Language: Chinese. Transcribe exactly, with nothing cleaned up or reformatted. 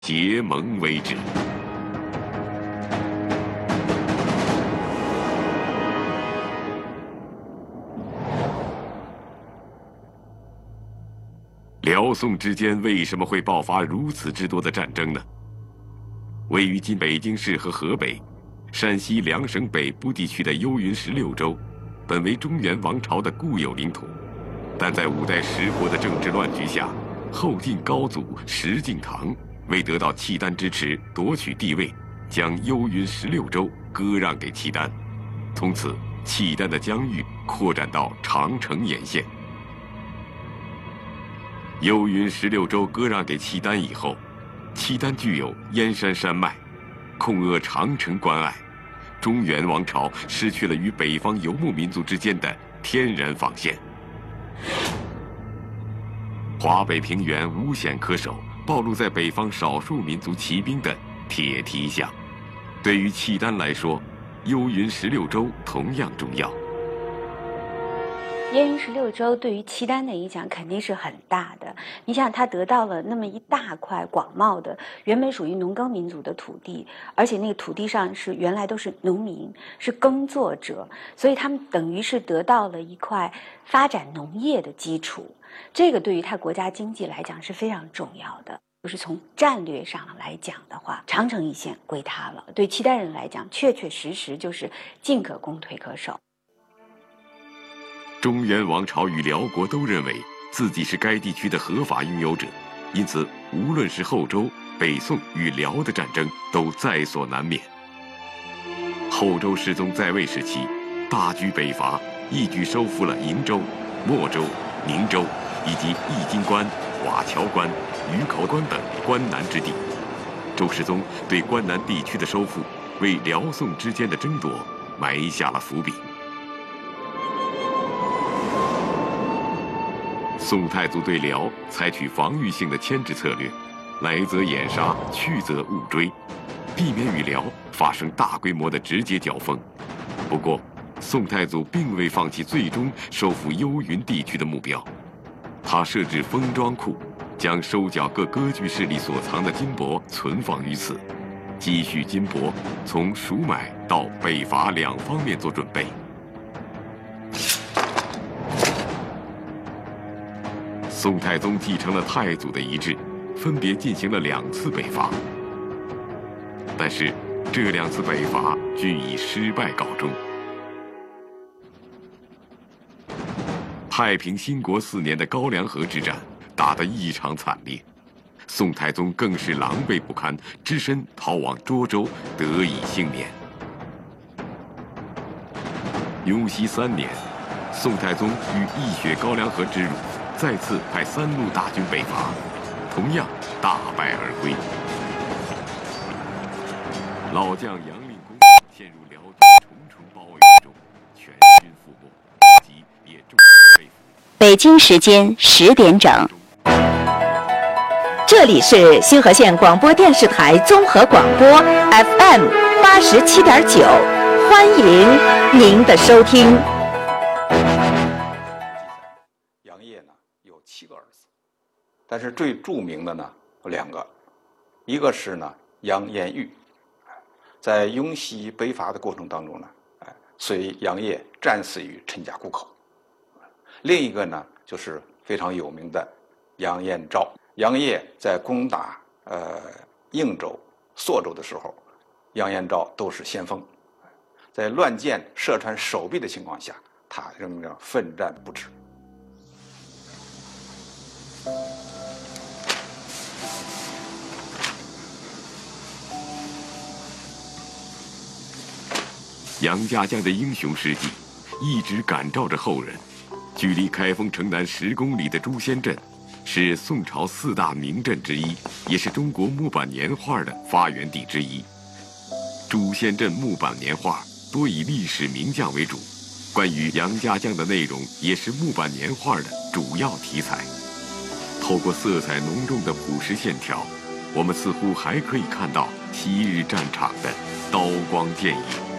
结盟为止。辽宋之间为什么会爆发如此之多的战争呢？位于今北京市和河北、山西两省北部地区的幽云十六州，本为中原王朝的固有领土，但在五代十国的政治乱局下，后晋高祖石敬瑭为得到契丹支持夺取帝位，将幽云十六州割让给契丹，从此契丹的疆域扩展到长城沿线。幽云十六州割让给契丹以后，契丹具有燕山山脉，控扼长城关隘，中原王朝失去了与北方游牧民族之间的天然防线。华北平原无险可守，暴露在北方少数民族骑兵的铁蹄下。对于契丹来说，幽云十六州同样重要。 燕云十六州对于契丹的影响肯定是很大的。你想，他得到了那么一大块广袤的原本属于农耕民族的土地，而且那个土地上是原来都是农民，是耕作者，所以他们等于是得到了一块发展农业的基础。这个对于他国家经济来讲是非常重要的。就是从战略上来讲的话，长城一线归他了。对契丹人来讲，确确实实就是进可攻，退可守。 中原王朝与辽国都认为自己是该地区的合法拥有者，因此无论是后周、北宋与辽的战争都在所难免。后周世宗在位时期，大举北伐，一举收复了瀛州、莫州、宁州以及易津关、瓦桥关、鱼口关等关南之地。周世宗对关南地区的收复，为辽宋之间的争夺埋下了伏笔。宋太祖对辽采取防御性的牵制策略，来则掩杀，去则误追，避免与辽发生大规模的直接交锋。不过，宋太祖并未放弃最终收复幽云地区的目标，他设置封装库，将收缴各割据势力所藏的金帛存放于此，积蓄金帛，从赎买到北伐两方面做准备。宋太宗继承了太祖的遗志，分别进行了两次北伐，但是这两次北伐均以失败告终。太平兴国四年的高梁河之战打得异常惨烈，宋太宗更是狼狈不堪，只身逃往涿州，得以幸免。雍熙三年，宋太宗欲一雪高梁河之辱，再次派三路大军北伐，同样大败而归。老将杨令公陷入辽军重重包围中，全军覆没，及也重被俘。 北京时间十点整，这里是新河县广播电视台综合广播 F M 八十七点九，欢迎您的收听。 但是最著名的呢有两个，一个是呢杨延玉，在雍熙北伐的过程当中呢，哎，随杨业战死于陈家沽口。另一个呢就是非常有名的杨延昭。杨业在攻打呃应州、朔州的时候，杨延昭都是先锋，在乱箭射穿手臂的情况下，他仍然奋战不止。 杨家将的英雄事迹一直感召着后人。距离开封城南十公里的诛仙镇，是宋朝四大名镇之一，也是中国木板年画的发源地之一。诛仙镇木板年画多以历史名将为主，关于杨家将的内容也是木板年画的主要题材。透过色彩浓重的朴实线条，我们似乎还可以看到昔日战场的刀光剑影。